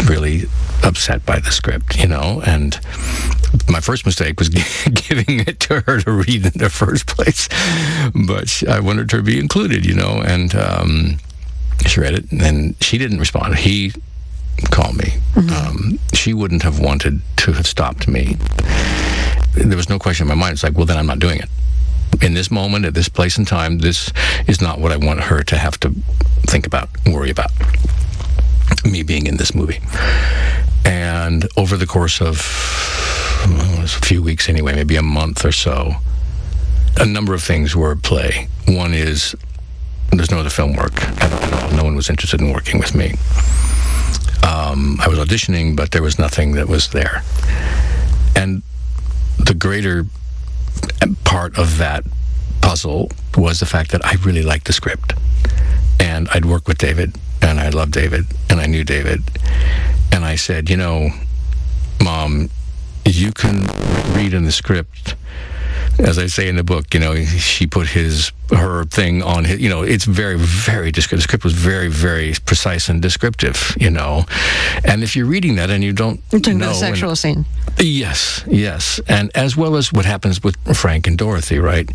really upset by the script, and my first mistake was giving it to her to read in the first place, but I wanted her to be included, and she read it, and she didn't respond. He called me. She wouldn't have wanted to have stopped me. There was no question in my mind. It's like, well, then I'm not doing it. In this moment, at this place and time, this is not what I want her to have to think about, worry about, me being in this movie. And over the course of a few weeks anyway, maybe a month or so, a number of things were at play. One is there's no other film work at all. No one was interested in working with me. I was auditioning, but there was nothing that was there. And the greater part of that puzzle was the fact that I really liked the script. And I'd worked with David, and I loved David, and I knew David. And I said, Mom, you can read in the script, as I say in the book, she put her thing on his, it's very, very descriptive. The script was very, very precise and descriptive, And if you're reading that and you don't know... the sexual scene. Yes. And as well as what happens with Frank and Dorothy, right?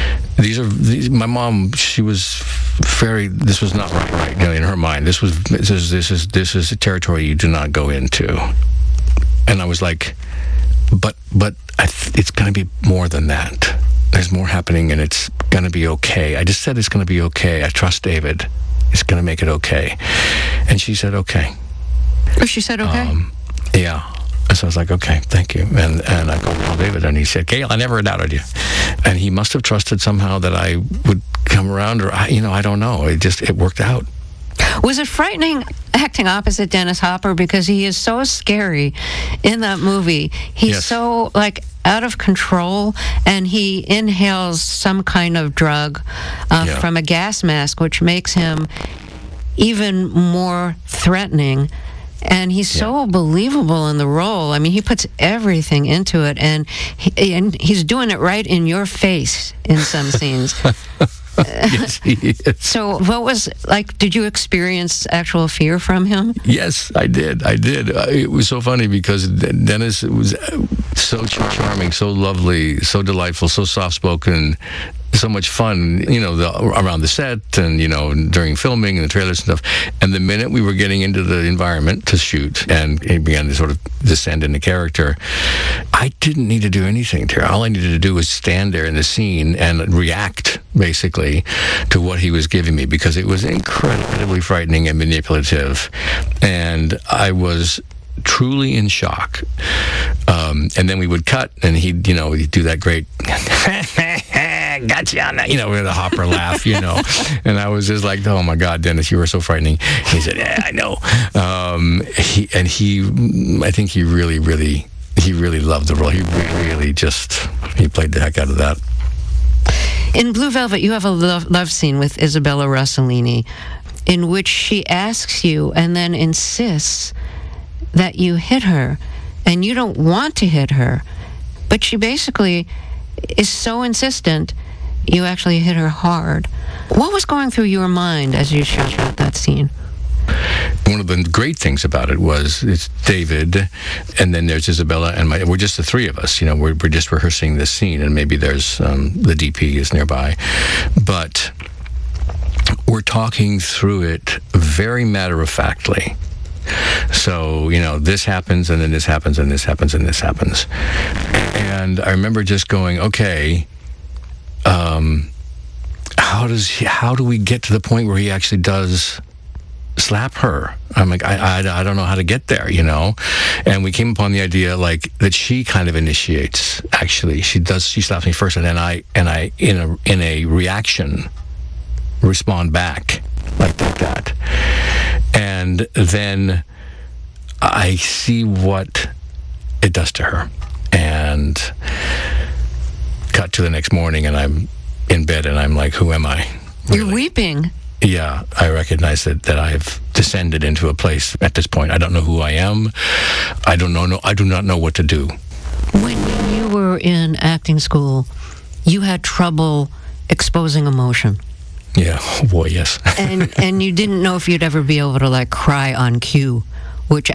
My mom, she was this was not right, in her mind. This is a territory you do not go into. And I was like, but it's going to be more than that. There's more happening, and it's going to be okay. I just said it's going to be okay. I trust David. It's going to make it okay. And she said, okay. Oh, she said okay? Yeah. So I was like, okay, thank you. And I called David, and he said, Gail, I never doubted you. And he must have trusted somehow that I would come around, or, I don't know. It worked out. Was it frightening acting opposite Dennis Hopper, because he is so scary in that movie? He's so out of control, and he inhales some kind of drug from a gas mask, which makes him even more threatening. And he's so believable in the role. I mean, he puts everything into it, and he's doing it right in your face in some scenes. Yes, he is. So what was, did you experience actual fear from him? Yes, I did. It was so funny because Dennis was so charming, so lovely, so delightful, so soft-spoken, so much fun, around the set and, during filming and the trailers and stuff. And the minute we were getting into the environment to shoot and he began to sort of descend into character, I didn't need to do anything to her. All I needed to do was stand there in the scene and react, basically, to what he was giving me, because it was incredibly frightening and manipulative. And I was truly in shock. And then we would cut, and he'd do that great gotcha on that, with a Hopper laugh, And I was just like, oh my God, Dennis, you were so frightening. He said, yeah, I know. I think he really loved the role. He played the heck out of that. In Blue Velvet, you have a love scene with Isabella Rossellini in which she asks you and then insists that you hit her, and you don't want to hit her, but she basically is so insistent you actually hit her hard. What was going through your mind as you shot that scene? One of the great things about it was it's David, and then there's Isabella and we're just the three of us. We're just rehearsing this scene, and maybe there's the DP is nearby, but we're talking through it very matter-of-factly. So, this happens, and then this happens, and this happens, and this happens. And I remember just going, okay, how do we get to the point where he actually does slap her? I'm like, I don't know how to get there, And we came upon the idea that she kind of initiates. Actually, she slaps me first, and then I in a reaction respond back like that. And then I see what it does to her, and cut to the next morning, and I'm in bed, and I'm like, who am I? Really? You're weeping. Yeah, I recognize that I've descended into a place at this point. I don't know who I am. I do not know what to do. When you were in acting school, you had trouble exposing emotion. Yeah, oh boy, yes. and you didn't know if you'd ever be able to cry on cue, which